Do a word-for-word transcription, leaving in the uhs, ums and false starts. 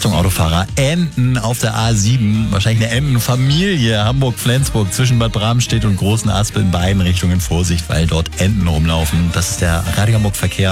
Achtung Autofahrer, Enten auf der A sieben, wahrscheinlich eine Entenfamilie, Hamburg-Flensburg zwischen Bad Bramstedt und Großen Aspe in beiden Richtungen. Vorsicht, weil dort Enten rumlaufen. Das ist der Radio Hamburg Verkehr.